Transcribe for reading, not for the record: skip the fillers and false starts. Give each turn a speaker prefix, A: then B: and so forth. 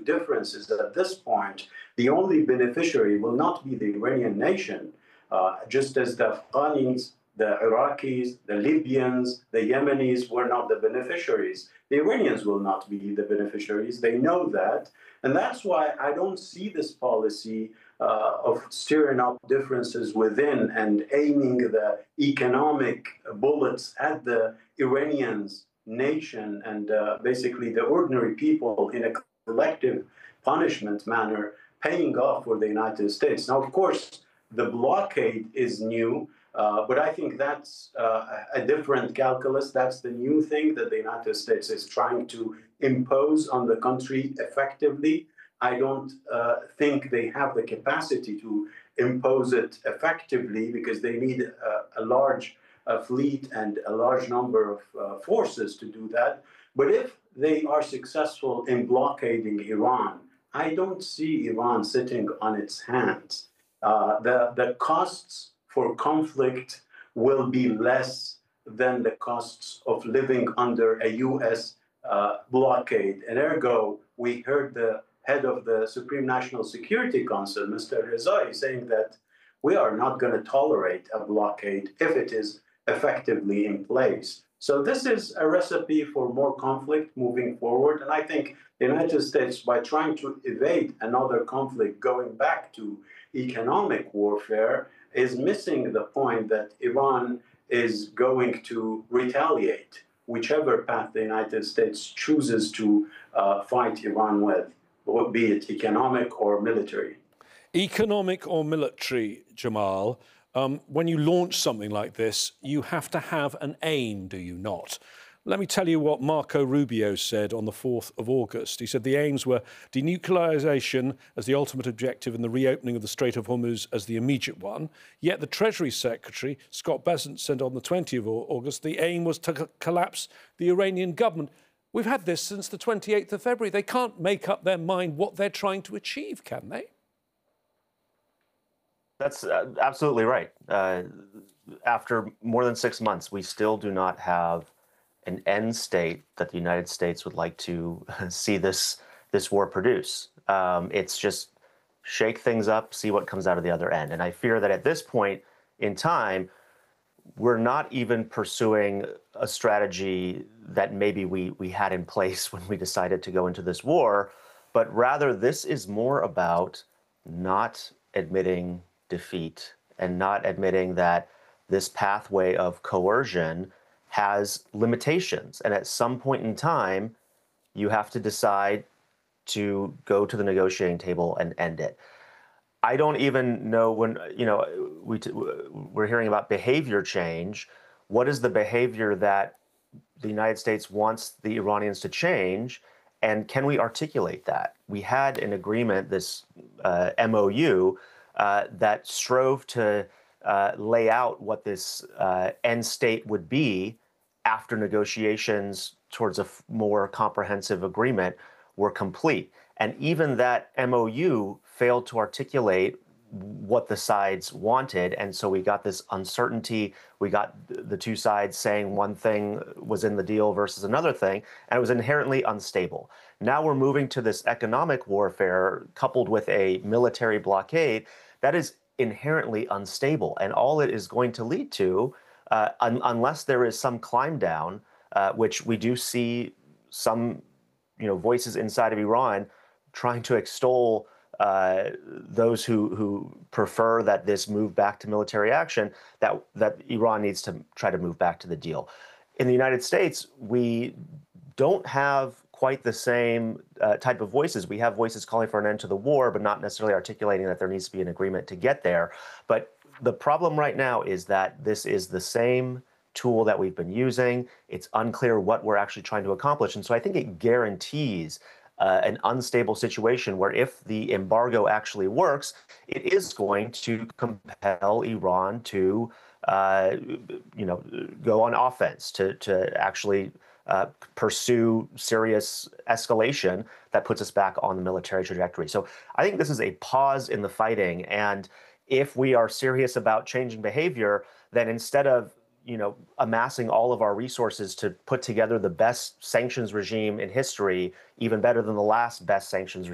A: difference is that at this point, the only beneficiary will not be the Iranian nation, just as the Afghanis, the Iraqis, the Libyans, the Yemenis were not the beneficiaries. The Iranians will not be the beneficiaries. They know that. And that's why I don't see this policy of stirring up differences within and aiming the economic bullets at the Iranians nation and basically the ordinary people in a collective punishment manner paying off for the United States. Now, of course, the blockade is new, but I think that's a different calculus. That's the new thing that the United States is trying to impose on the country effectively. I don't think they have the capacity to impose it effectively because they need a large fleet and a large number of forces to do that. But if they are successful in blockading Iran, I don't see Iran sitting on its hands. The costs for conflict will be less than the costs of living under a U.S. Blockade. And ergo, we heard the head of the Supreme National Security Council, Mr. Rezai, saying that we are not going to tolerate a blockade if it is effectively in place. So this is a recipe for more conflict moving forward. And I think the United States, by trying to evade another conflict going back to economic warfare, is missing the point that Iran is going to retaliate whichever path the United States chooses to fight Iran with, be it economic or military.
B: Economic or military, Jamal, when you launch something like this, you have to have an aim, do you not? Let me tell you what Marco Rubio said on the 4th of August. He said the aims were denuclearization as the ultimate objective and the reopening of the Strait of Hormuz as the immediate one. Yet the Treasury Secretary, Scott Bessent, said on the 20th of August the aim was to collapse the Iranian government. We've had this since the 28th of February. They can't make up their mind what they're trying to achieve, can they?
C: That's absolutely right. After more than 6 months, we still do not have an end state that the United States would like to see this war produce. It's just shake things up, see what comes out of the other end. And I fear that at this point in time, we're not even pursuing a strategy that maybe we had in place when we decided to go into this war, but rather this is more about not admitting defeat and not admitting that this pathway of coercion has limitations. And at some point in time, you have to decide to go to the negotiating table and end it. I don't even know when, we're hearing about behavior change. What is the behavior that the United States wants the Iranians to change? And can we articulate that? We had an agreement, this MOU, that strove to lay out what this end state would be after negotiations towards a more comprehensive agreement were complete. And even that MOU failed to articulate what the sides wanted. And so we got this uncertainty. We got the two sides saying one thing was in the deal versus another thing, and it was inherently unstable. Now we're moving to this economic warfare coupled with a military blockade that is inherently unstable. And all it is going to lead to, unless there is some climb down, which we do see some voices inside of Iran trying to extol those who prefer that this move back to military action, that Iran needs to try to move back to the deal. In the United States, we don't have quite the same type of voices. We have voices calling for an end to the war, but not necessarily articulating that there needs to be an agreement to get there. But the problem right now is that this is the same tool that we've been using. It's unclear what we're actually trying to accomplish. And so I think it guarantees an unstable situation where if the embargo actually works, it is going to compel Iran to, go on offense, to actually pursue serious escalation that puts us back on the military trajectory. So I think this is a pause in the fighting. And if we are serious about changing behavior, then instead of amassing all of our resources to put together the best sanctions regime in history, even better than the last best sanctions